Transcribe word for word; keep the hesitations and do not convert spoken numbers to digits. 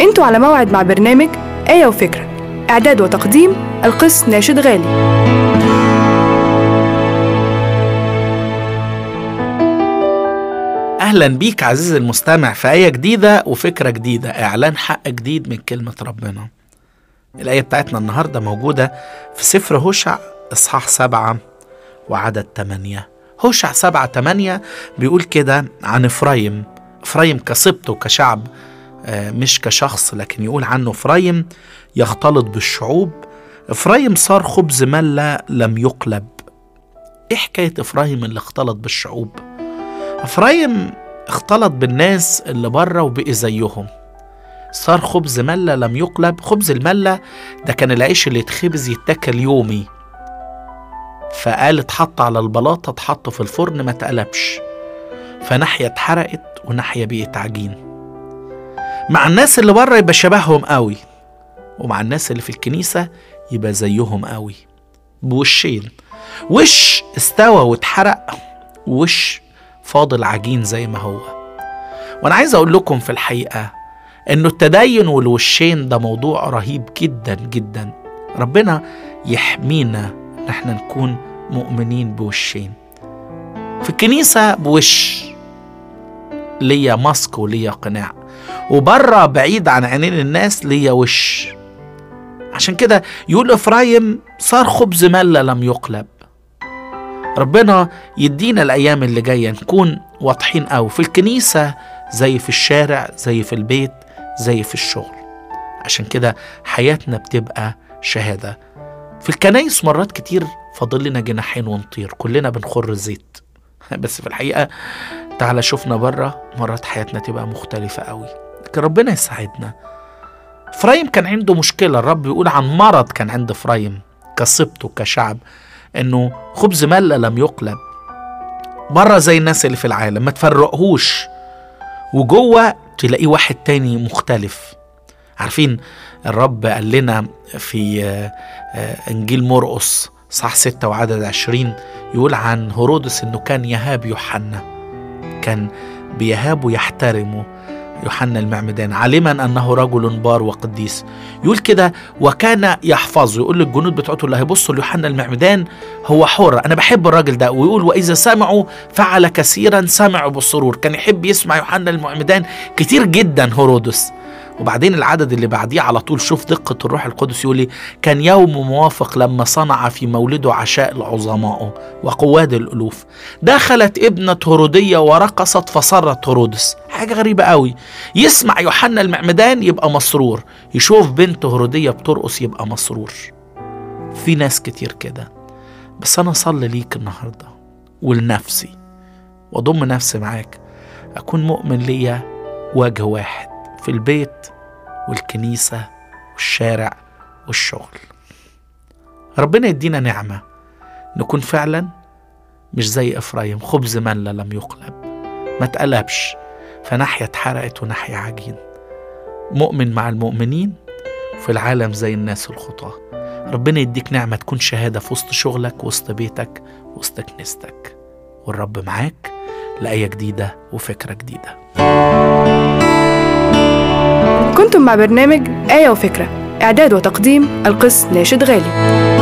انتوا على موعد مع برنامج آية وفكرة، إعداد وتقديم القس ناشد غالي. أهلا بيك عزيزي المستمع في آية جديدة وفكرة جديدة، إعلان حق جديد من كلمة ربنا. الآية بتاعتنا النهاردة موجودة في سفر هوشع إصحاح سبعة وعدد تمانية. هوشع سبعة تمانية بيقول كده عن إفرايم. إفرايم كسبط وكشعب، مش كشخص، لكن يقول عنه إفرايم يختلط بالشعوب. إفرايم صار خبز ملة لم يقلب. إيه حكاية إفرايم اللي اختلط بالشعوب؟ إفرايم اختلط بالناس اللي بره وبقي زيهم، صار خبز ملة لم يقلب. خبز الملة ده كان العيش اللي يتخبز يتاكل يومي، فقال اتحط على البلاطة، اتحط في الفرن ما تقلبش، فناحية اتحرقت وناحية بقت عجين. مع الناس اللي بره يبقى شبههم قوي، ومع الناس اللي في الكنيسة يبقى زيهم قوي، بوشين، وش استوى واتحرق، وش فاضل عجين زي ما هو. وانا عايز اقول لكم في الحقيقة انه التدين والوشين ده موضوع رهيب جدا جدا. ربنا يحمينا ان احنا نكون مؤمنين بوشين. في الكنيسة بوش ليا ماسك وليا قناع، وبره بعيد عن عينين الناس ليا وش. عشان كده يقول إفرايم صار خبز ملة لم يقلب. ربنا يدينا الأيام اللي جاية نكون واضحين أوي في الكنيسة زي في الشارع، زي في البيت، زي في الشغل. عشان كده حياتنا بتبقى شهادة. في الكنايس مرات كتير فاضل لنا جناحين ونطير، كلنا بنخر زيت، بس في الحقيقة تعالى شوفنا بره مرات حياتنا تبقى مختلفة قوي. لكن ربنا يساعدنا. إفرايم كان عنده مشكلة، الرب يقول عن مرض كان عند إفرايم كسبط وكشعب، انه خبز ملة لم يقلب. بره زي الناس اللي في العالم ما تفرقهوش، وجوه تلاقيه واحد تاني مختلف. عارفين الرب قال لنا في انجيل مرقس صح ستة وعدد عشرين، يقول عن هيرودس انه كان يهاب يوحنا، كان بيهابه يحترمه يوحنا المعمدان، علما أنه رجل بار وقديس. يقول كده وكان يحفظه، يقول للجنود بتوعته اللي هيبصوا ليوحنا المعمدان هو حر، أنا بحب الراجل ده. ويقول وإذا سمعوا فعل كثيرا سمعوا بالسرور، كان يحب يسمع يوحنا المعمدان كتير جدا هيرودس. وبعدين العدد اللي بعديه على طول شوف دقة الروح القدس، يقول لي كان يوم موافق لما صنع في مولده عشاء العظماء وقواد الألوف، دخلت ابنة هرودية ورقصت فصرت هرودس. حاجة غريبة قوي، يسمع يوحنا المعمدان يبقى مسرور، يشوف بنت هرودية بترقص يبقى مسرور. في ناس كتير كده. بس أنا صلي ليك النهاردة ولنفسي وضم نفسي معاك، أكون مؤمن ليا وجه واحد في البيت والكنيسة والشارع والشغل. ربنا يدينا نعمة نكون فعلا مش زي إفرايم خبز ملة لم يقلب، ما تقلبش، فناحية اتحرقت وناحية عجين. مؤمن مع المؤمنين في العالم زي الناس الخطاة. ربنا يديك نعمة تكون شهادة في وسط شغلك، وسط بيتك، وسط كنيستك. والرب معاك لآية جديدة وفكرة جديدة. كنتم مع برنامج آية وفكرة، إعداد وتقديم القس ناشد غالي.